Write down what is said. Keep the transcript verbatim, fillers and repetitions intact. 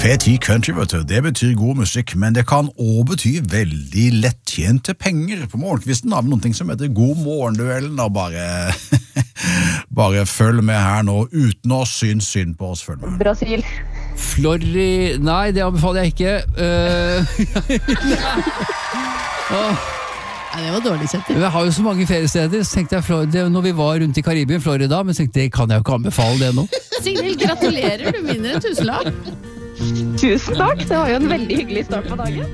P ti Country, vet du, det betyr god musikk, men det kan også bety veldig lettjente penger på morgenkvisten. Har vi noen ting som heter God morgenduellen, og bare, bare følg med her nå, uten å synes synd på oss. Følg med. Brasil. Florri... Nei, det anbefaler jeg ikke. Uh... oh. Ja, det var dårlig sett. Jeg har jo så mange feriesteder, så tenkte jeg Florida, når vi var rundt i Karibien, Florida, men tenkte jeg, kan jeg jo ikke anbefale det nå. Signhild, gratulerer, du vinner en tusenlapp. Tusen takk, det var jo en veldig hyggelig start på dagen.